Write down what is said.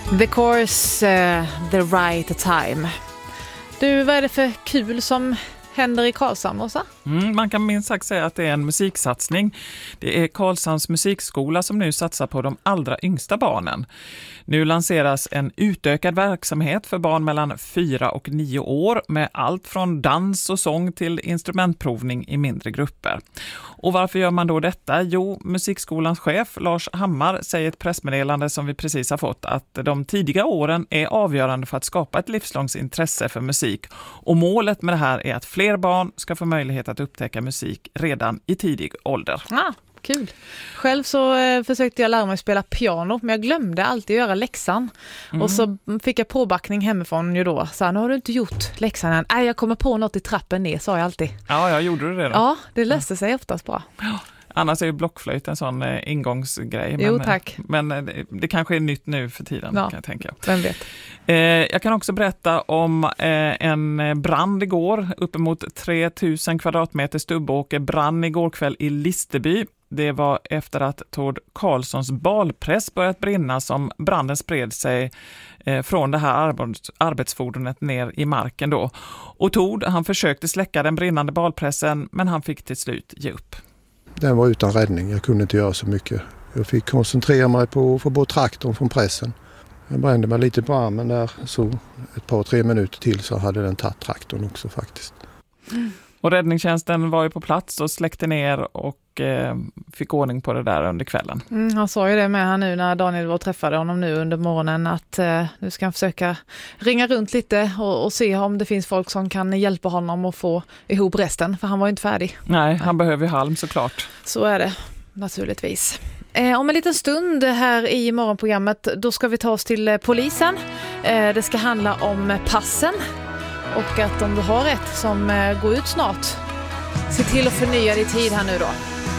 The Course, The Right Time. Du, vad är det för kul som händer i Karlshamn, Åsa? Man kan minst sagt säga att det är en musiksatsning. Det är Karlshamns musikskola som nu satsar på de allra yngsta barnen. Nu lanseras en utökad verksamhet för barn mellan 4 och 9 år med allt från dans och sång till instrumentprovning i mindre grupper. Och varför gör man då detta? Jo, musikskolans chef Lars Hammar säger i ett pressmeddelande som vi precis har fått att de tidiga åren är avgörande för att skapa ett livslångt intresse för musik. Och målet med det här är att fler barn ska få möjlighet att upptäcka musik redan i tidig ålder. Kul. Själv så försökte jag lära mig spela piano, men jag glömde alltid göra läxan. Och så fick jag påbackning hemifrån ju då. Så nu har du inte gjort läxan än. Nej, jag kommer på något i trappen ner, sa jag alltid. Ja, jag gjorde det då. Ja, det löste sig oftast bra. Annars är ju blockflöjt en sån ingångsgrej. Jo, tack. Men det kanske är nytt nu för tiden, kan jag tänka. Vem vet. Jag kan också berätta om en brand igår. Uppemot 3000 kvadratmeter Stubbåker brann igår kväll i Listerby. Det var efter att Tord Karlssons balpress börjat brinna som branden spred sig från det här arbetsfordonet ner i marken då. Och Tord, han försökte släcka den brinnande balpressen, men han fick till slut ge upp. Den var utan räddning, jag kunde inte göra så mycket. Jag fick koncentrera mig på att få bort traktorn från pressen. Jag brände mig lite på armen där, så ett par 3 minuter till så hade den tagit traktorn också faktiskt. Och räddningstjänsten var ju på plats och släckte ner och fick ordning på det där under kvällen. Han sa ju det med här nu när Daniel var och träffade honom nu under morgonen att nu ska han försöka ringa runt lite och se om det finns folk som kan hjälpa honom att få ihop resten, för han var ju inte färdig. Nej, han behöver ju halm såklart. Så är det naturligtvis. Om en liten stund här i morgonprogrammet då ska vi ta oss till polisen. Det ska handla om passen. Och att om du har ett som går ut snart, se till att förnya din tid här nu då.